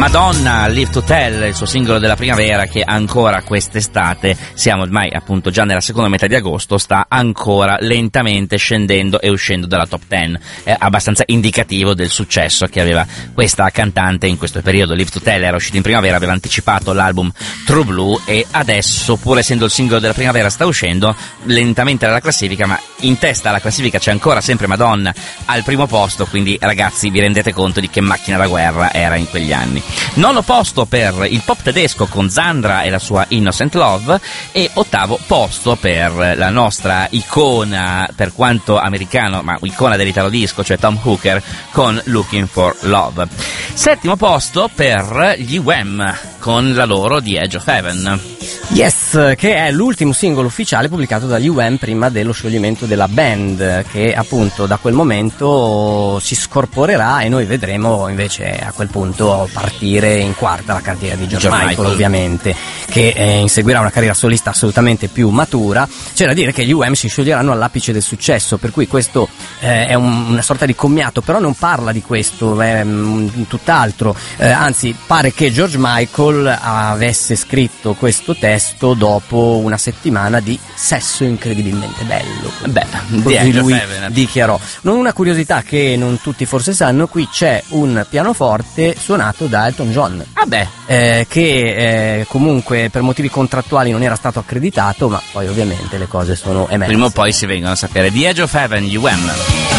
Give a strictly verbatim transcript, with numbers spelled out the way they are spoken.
Madonna, Live to Tell, il suo singolo della primavera che ancora quest'estate, siamo ormai appunto già nella seconda metà di agosto, sta ancora lentamente scendendo e uscendo dalla top dieci. È abbastanza indicativo del successo che aveva questa cantante in questo periodo. Live to Tell era uscito in primavera, aveva anticipato l'album True Blue e adesso, pur essendo il singolo della primavera, sta uscendo lentamente dalla classifica, ma in testa alla classifica c'è ancora sempre Madonna al primo posto, quindi ragazzi vi rendete conto di che macchina da guerra era in quegli anni. Nono posto per il pop tedesco con Sandra e la sua Innocent Love, e ottavo posto per la nostra icona, per quanto americano, ma icona dell'italo disco, cioè Tom Hooker con Looking for Love. Settimo posto per gli Wham con la loro The Edge of Heaven. Yes, che è l'ultimo singolo ufficiale pubblicato dagli Wham prima dello scioglimento della band, che appunto da quel momento si scorporerà e noi vedremo invece a quel punto partire in quarta la carriera di George Michael, Michael, ovviamente, che eh, inseguirà una carriera solista assolutamente più matura. C'è da dire che gli Wham si scioglieranno all'apice del successo, per cui questo eh, è un, una sorta di commiato, però non parla di questo, è um, tutt'altro, eh, anzi pare che George Michael avesse scritto questo testo dopo una settimana di sesso incredibilmente bello. Beh, così lui dichiarò. Non una curiosità che non tutti forse sanno, qui c'è un pianoforte suonato da Elton John. Ah beh. Eh, che eh, comunque per motivi contrattuali non era stato accreditato, ma poi ovviamente le cose sono emerse. Prima o poi si vengono a sapere. The Edge of Heaven, gli Wham.